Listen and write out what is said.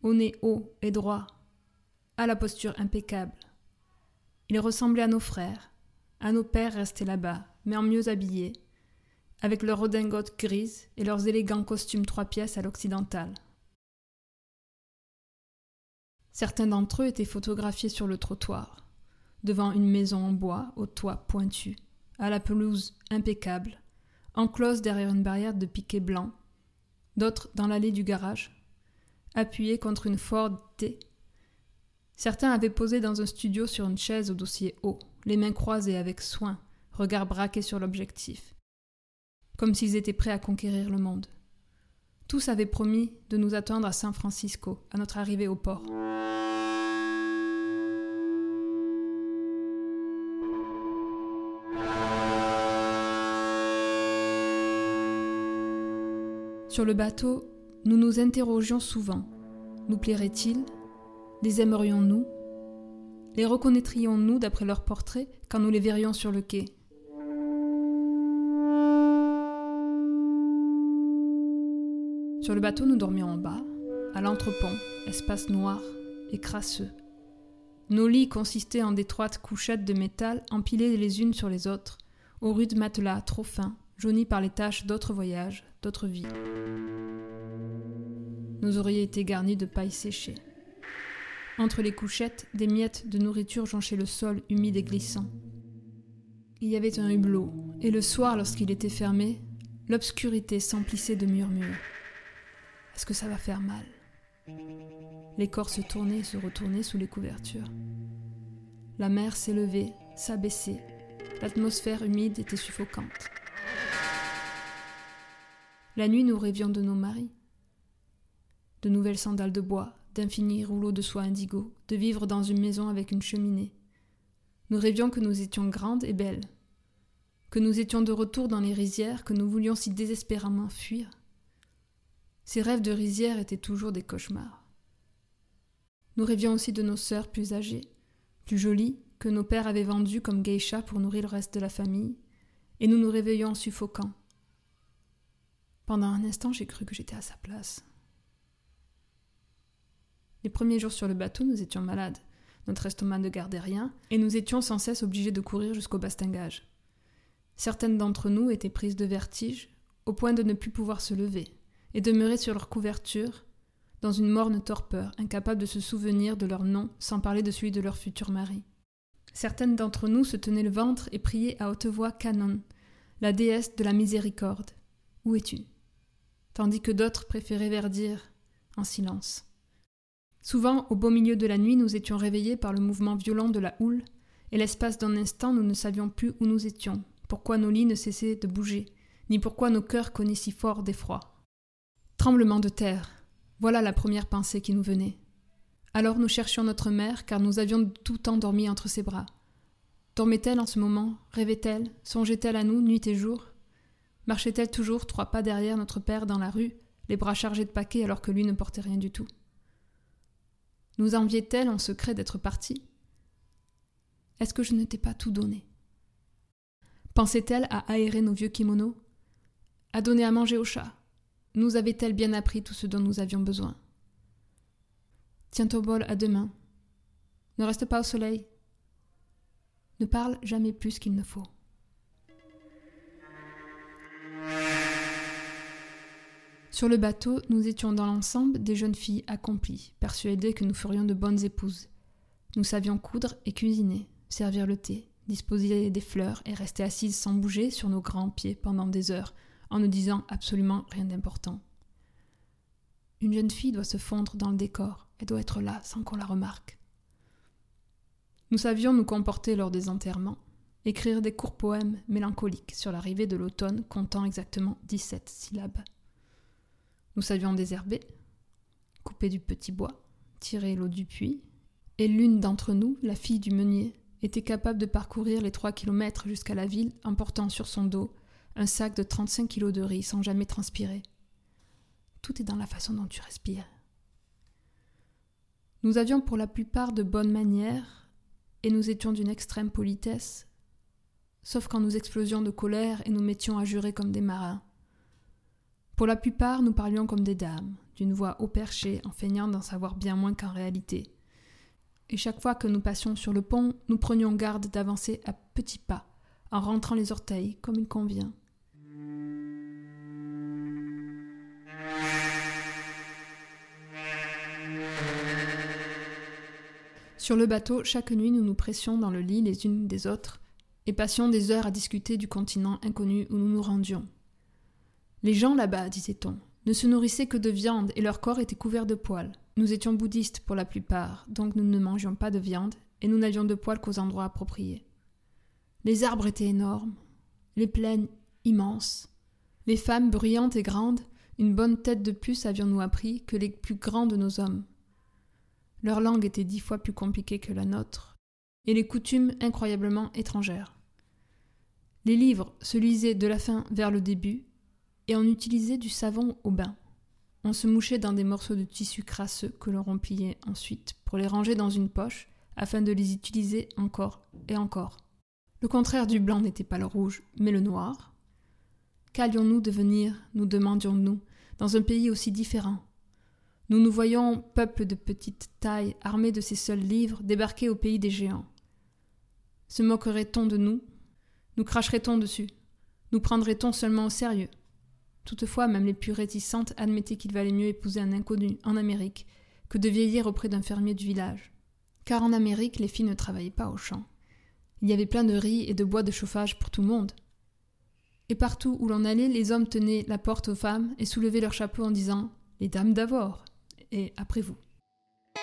au nez haut et droit, à la posture impeccable. Ils ressemblaient à nos frères, à nos pères restés là-bas, mais en mieux habillés, avec leurs redingotes grises et leurs élégants costumes 3 pièces à l'occidentale. Certains d'entre eux étaient photographiés sur le trottoir, devant une maison en bois au toit pointu, à la pelouse impeccable, enclose derrière une barrière de piquet blanc, d'autres dans l'allée du garage, appuyés contre une Ford T. Certains avaient posé dans un studio sur une chaise au dossier haut, les mains croisées avec soin, regard braqué sur l'objectif, comme s'ils étaient prêts à conquérir le monde. Tous avaient promis de nous attendre à San Francisco, à notre arrivée au port. Sur le bateau, nous nous interrogions souvent. Nous plairait-il? Les aimerions-nous? Les reconnaîtrions-nous d'après leurs portraits quand nous les verrions sur le quai? Sur le bateau, nous dormions en bas, à l'entrepont, espace noir et crasseux. Nos lits consistaient en d'étroites couchettes de métal empilées les unes sur les autres, aux rudes matelas trop fins, jaunis par les taches d'autres voyages, d'autres vies. Nos oreillers étaient garnis de paille séchée. Entre les couchettes, des miettes de nourriture jonchaient le sol humide et glissant. Il y avait un hublot, et le soir, lorsqu'il était fermé, l'obscurité s'emplissait de murmures. Est-ce que ça va faire mal? Les corps se tournaient et se retournaient sous les couvertures. La mer s'élevait, s'abaissait. L'atmosphère humide était suffocante. La nuit, nous rêvions de nos maris. De nouvelles sandales de bois, d'infinis rouleaux de soie indigo, de vivre dans une maison avec une cheminée. Nous rêvions que nous étions grandes et belles, que nous étions de retour dans les rizières que nous voulions si désespérément fuir. Ces rêves de rizières étaient toujours des cauchemars. Nous rêvions aussi de nos sœurs plus âgées, plus jolies, que nos pères avaient vendues comme geishas pour nourrir le reste de la famille, et nous nous réveillions en suffoquant. Pendant un instant, j'ai cru que j'étais à sa place. Les premiers jours sur le bateau, nous étions malades. Notre estomac ne gardait rien, et nous étions sans cesse obligés de courir jusqu'au bastingage. Certaines d'entre nous étaient prises de vertige, au point de ne plus pouvoir se lever, et demeurer sur leur couverture, dans une morne torpeur, incapables de se souvenir de leur nom, sans parler de celui de leur futur mari. Certaines d'entre nous se tenaient le ventre et priaient à haute voix Kwannon, la déesse de la miséricorde. Où es-tu? Tandis que d'autres préféraient verdir en silence. Souvent, au beau milieu de la nuit, nous étions réveillés par le mouvement violent de la houle, et l'espace d'un instant, nous ne savions plus où nous étions, pourquoi nos lits ne cessaient de bouger, ni pourquoi nos cœurs cognaient si fort d'effroi. Tremblement de terre, voilà la première pensée qui nous venait. Alors nous cherchions notre mère, car nous avions tout temps dormi entre ses bras. Dormait-elle en ce moment? Rêvait-elle? Songeait-elle à nous, nuit et jour? Marchait-elle toujours 3 pas derrière notre père dans la rue, les bras chargés de paquets alors que lui ne portait rien du tout? Nous enviait-elle en secret d'être partie? Est-ce que je ne t'ai pas tout donné? Pensait-elle à aérer nos vieux kimonos? À donner à manger aux chats? Nous avait-elle bien appris tout ce dont nous avions besoin? Tiens ton bol à 2 mains. Ne reste pas au soleil. Ne parle jamais plus qu'il ne faut. Sur le bateau, nous étions dans l'ensemble des jeunes filles accomplies, persuadées que nous ferions de bonnes épouses. Nous savions coudre et cuisiner, servir le thé, disposer des fleurs et rester assises sans bouger sur nos grands pieds pendant des heures, en ne disant absolument rien d'important. Une jeune fille doit se fondre dans le décor, elle doit être là sans qu'on la remarque. Nous savions nous comporter lors des enterrements, écrire des courts poèmes mélancoliques sur l'arrivée de l'automne comptant exactement 17 syllabes. Nous savions désherber, couper du petit bois, tirer l'eau du puits, et l'une d'entre nous, la fille du meunier, était capable de parcourir les 3 kilomètres jusqu'à la ville en portant sur son dos un sac de 35 kilos de riz sans jamais transpirer. Tout est dans la façon dont tu respires. Nous avions pour la plupart de bonnes manières, et nous étions d'une extrême politesse, sauf quand nous explosions de colère et nous mettions à jurer comme des marins. Pour la plupart, nous parlions comme des dames, d'une voix haut perchée, en feignant d'en savoir bien moins qu'en réalité. Et chaque fois que nous passions sur le pont, nous prenions garde d'avancer à petits pas, en rentrant les orteils comme il convient. Sur le bateau, chaque nuit, nous nous pressions dans le lit les unes des autres et passions des heures à discuter du continent inconnu où nous nous rendions. Les gens là-bas, disait-on, ne se nourrissaient que de viande et leur corps était couvert de poils. Nous étions bouddhistes pour la plupart, donc nous ne mangions pas de viande et nous n'avions de poils qu'aux endroits appropriés. Les arbres étaient énormes, les plaines immenses, les femmes bruyantes et grandes, une bonne tête de plus avions-nous appris que les plus grands de nos hommes. Leur langue était 10 fois plus compliquée que la nôtre, et les coutumes incroyablement étrangères. Les livres se lisaient de la fin vers le début, et on utilisait du savon au bain. On se mouchait dans des morceaux de tissu crasseux que l'on repliait ensuite pour les ranger dans une poche, afin de les utiliser encore et encore. Le contraire du blanc n'était pas le rouge, mais le noir. Qu'allions-nous devenir, nous demandions-nous, dans un pays aussi différent ? Nous nous voyons, peuple de petite taille, armés de ces seuls livres, débarquer au pays des géants. Se moquerait-on de nous ? Nous cracherait-on dessus ? Nous prendrait-on seulement au sérieux ? Toutefois, même les plus réticentes admettaient qu'il valait mieux épouser un inconnu en Amérique que de vieillir auprès d'un fermier du village. Car en Amérique, les filles ne travaillaient pas aux champs. Il y avait plein de riz et de bois de chauffage pour tout le monde. Et partout où l'on allait, les hommes tenaient la porte aux femmes et soulevaient leur chapeau en disant « Les dames d'abord !» et « Après vous ».